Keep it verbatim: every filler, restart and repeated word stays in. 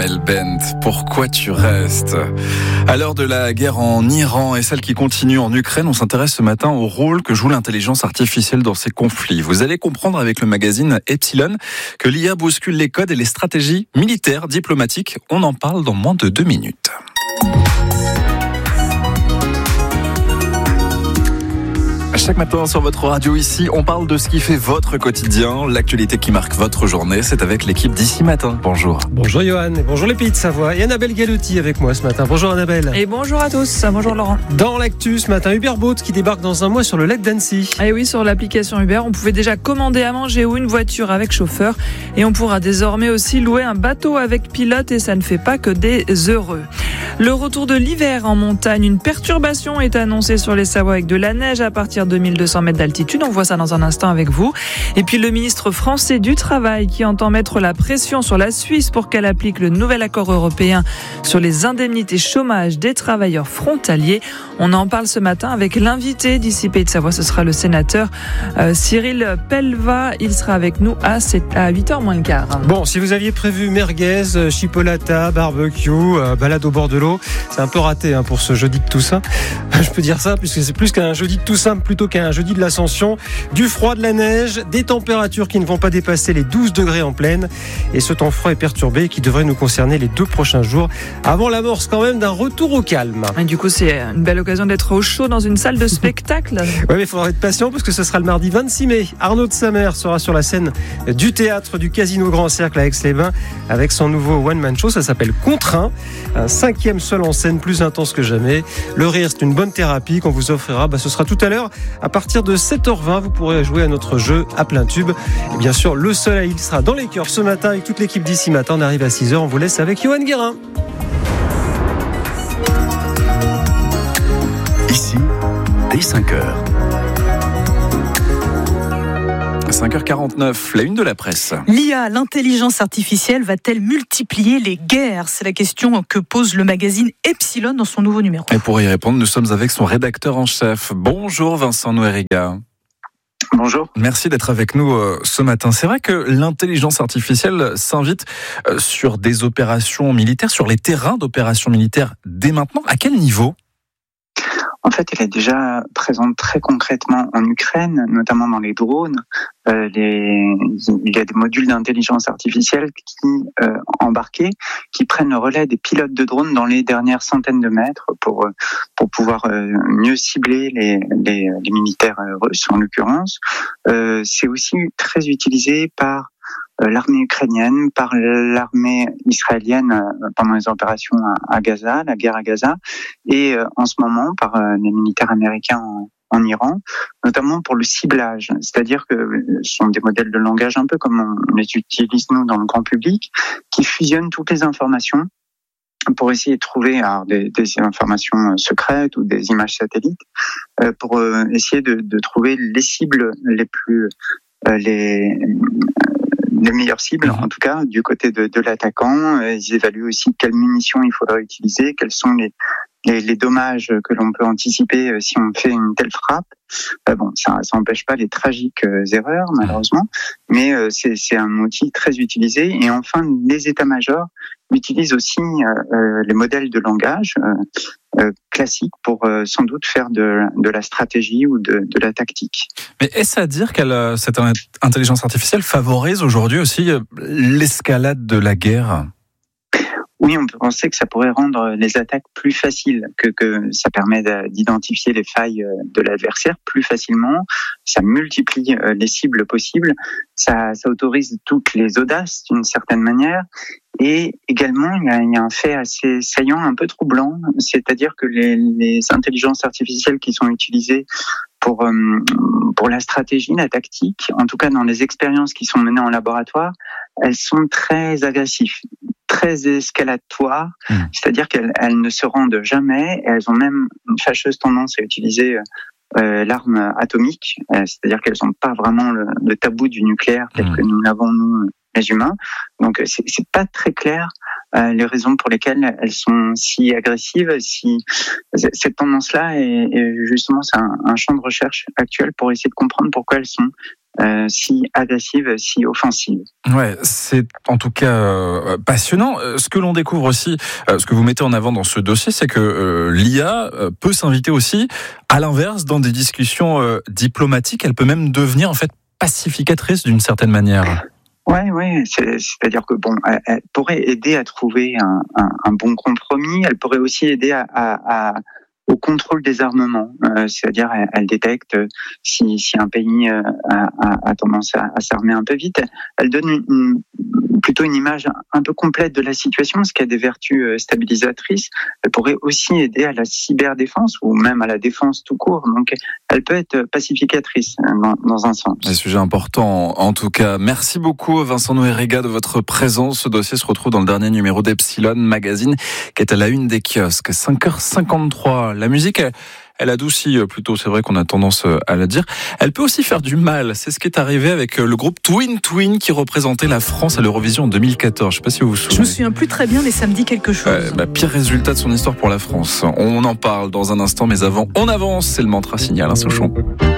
Amel Bent, pourquoi tu restes ? À l'heure de la guerre en Iran et celle qui continue en Ukraine, on s'intéresse ce matin au rôle que joue l'intelligence artificielle dans ces conflits. Vous allez comprendre avec le magazine Epsilon que l'I A bouscule les codes et les stratégies militaires, diplomatiques. On en parle dans moins de deux minutes. Chaque matin sur votre radio ici, on parle de ce qui fait votre quotidien, l'actualité qui marque votre journée. C'est avec l'équipe d'Ici Matin. Bonjour. Bonjour Johan, et bonjour les pays de Savoie. Et Annabelle Galotti avec moi ce matin. Bonjour Annabelle. Et bonjour à tous. Bonjour Laurent. Dans l'actu ce matin, Uber Boat qui débarque dans un mois sur le lac d'Annecy. Et oui, sur l'application Uber, on pouvait déjà commander à manger ou une voiture avec chauffeur. Et on pourra désormais aussi louer un bateau avec pilote et ça ne fait pas que des heureux. Le retour de l'hiver en montagne. Une perturbation est annoncée sur les Savoies avec de la neige à partir de mille deux cents mètres d'altitude. On voit ça dans un instant avec vous. Et puis le ministre français du Travail qui entend mettre la pression sur la Suisse pour qu'elle applique le nouvel accord européen sur les indemnités chômage des travailleurs frontaliers. On en parle ce matin avec l'invité d'ici Pays de Savoie. Ce sera le sénateur euh, Cyril Pelva. Il sera avec nous à, à huit heures moins le quart. Bon, si vous aviez prévu merguez, chipolata, barbecue, euh, balade au bord de l'eau, c'est un peu raté hein, pour ce jeudi de Toussaint. Je peux dire ça puisque c'est plus qu'un jeudi de Toussaint plutôt qu'un jeudi de l'Ascension. Du froid, de la neige, des températures qui ne vont pas dépasser les douze degrés en pleine. Et ce temps froid et perturbé qui devrait nous concerner les deux prochains jours avant l'amorce quand même d'un retour au calme. Et du coup, c'est une belle occasion d'être au chaud dans une salle de spectacle. Oui, mais il faudra être patient parce que ce sera le mardi vingt-six mai. Arnaud de Samer sera sur la scène du théâtre du Casino Grand Cercle à Aix-les-Bains avec son nouveau one-man show. Ça s'appelle Contraint. Un cinquième seul en scène plus intense que jamais. Le rire, c'est une bonne thérapie qu'on vous offrira. Bah, ce sera tout à l'heure à partir de sept heures vingt. Vous pourrez jouer à notre jeu à plein tube. Et bien sûr, le soleil il sera dans les cœurs ce matin avec toute l'équipe d'Ici Matin. On arrive à six heures. On vous laisse avec Johan Guérin. Ici, dès cinq heures. cinq heures quarante-neuf, la une de la presse. L'I A, l'intelligence artificielle, va-t-elle multiplier les guerres ? C'est la question que pose le magazine Epsilon dans son nouveau numéro. Et pour y répondre, nous sommes avec son rédacteur en chef. Bonjour Vincent Noueriga. Bonjour. Merci d'être avec nous euh, ce matin. C'est vrai que l'intelligence artificielle s'invite euh, sur des opérations militaires, sur les terrains d'opérations militaires dès maintenant. À quel niveau ? En fait, elle est déjà présente très concrètement en Ukraine, notamment dans les drones. Euh, les, il y a des modules d'intelligence artificielle qui euh, embarqués, qui prennent le relais des pilotes de drones dans les dernières centaines de mètres pour pour pouvoir euh, mieux cibler les, les, les militaires russes en l'occurrence. Euh, c'est aussi très utilisé par l'armée ukrainienne, par l'armée israélienne pendant les opérations à Gaza, la guerre à Gaza, et en ce moment par les militaires américains en, en Iran, notamment pour le ciblage. C'est-à-dire que ce sont des modèles de langage un peu comme on les utilise nous dans le grand public, qui fusionnent toutes les informations pour essayer de trouver alors, des, des informations secrètes ou des images satellites, pour essayer de, de trouver les cibles les plus... les les meilleures cibles, en tout cas, du côté de, de l'attaquant. Ils évaluent aussi quelles munitions il faudra utiliser, quels sont les, les, les dommages que l'on peut anticiper si on fait une telle frappe. Euh, bon, ça n'empêche pas les tragiques euh, erreurs, malheureusement, mais euh, c'est, c'est un outil très utilisé. Et enfin, les états-majors utilisent aussi euh, euh, les modèles de langage euh, euh, classiques pour euh, sans doute faire de, de la stratégie ou de, de la tactique. Mais est-ce à dire que cette intelligence artificielle favorise aujourd'hui aussi l'escalade de la guerre ? Oui, on peut penser que ça pourrait rendre les attaques plus faciles, que, que ça permet d'identifier les failles de l'adversaire plus facilement, ça multiplie les cibles possibles, ça, ça autorise toutes les audaces d'une certaine manière, et également il y a, il y a un fait assez saillant, un peu troublant, c'est-à-dire que les, les intelligences artificielles qui sont utilisées pour, pour la stratégie, la tactique, en tout cas dans les expériences qui sont menées en laboratoire, elles sont très agressives, très escalatoires, mmh. c'est-à-dire qu'elles elles ne se rendent jamais, et elles ont même une fâcheuse tendance à utiliser euh, l'arme atomique, euh, c'est-à-dire qu'elles n'ont pas vraiment le, le tabou du nucléaire tel mmh. que nous l'avons nous les humains. Donc c'est, c'est pas très clair euh, les raisons pour lesquelles elles sont si agressives. Si cette tendance-là est, est justement c'est un, un champ de recherche actuel pour essayer de comprendre pourquoi elles sont euh, si agressive, si offensive. Ouais, c'est en tout cas euh, passionnant. Ce que l'on découvre aussi, euh, ce que vous mettez en avant dans ce dossier, c'est que euh, l'I A euh, peut s'inviter aussi, à l'inverse, dans des discussions euh, diplomatiques. Elle peut même devenir en fait pacificatrice d'une certaine manière. Ouais, ouais, c'est, c'est-à-dire que bon, elle, elle pourrait aider à trouver un, un, un bon compromis. Elle pourrait aussi aider à, à, à au contrôle des armements, euh, c'est-à-dire elle, elle détecte si, si un pays euh, a, a tendance à, à s'armer un peu vite. Elle donne une, une, plutôt une image un peu complète de la situation, ce qui a des vertus stabilisatrices. Elle pourrait aussi aider à la cyberdéfense ou même à la défense tout court. Donc, elle peut être pacificatrice dans, dans un sens. Un sujet important en tout cas. Merci beaucoup Vincent Noërega de votre présence. Ce dossier se retrouve dans le dernier numéro d'Epsilon Magazine qui est à la une des kiosques. cinq heures cinquante-trois. La musique, elle, elle adoucit plutôt, c'est vrai qu'on a tendance à la dire. Elle peut aussi faire du mal. C'est ce qui est arrivé avec le groupe Twin Twin qui représentait la France à l'Eurovision en deux mille quatorze. Je ne sais pas si vous vous souvenez. Je me souviens plus très bien, mais ça me dit quelque chose. Euh, bah, pire résultat de son histoire pour la France. On en parle dans un instant, mais avant, on avance. C'est le mantra signal, hein, Souchon.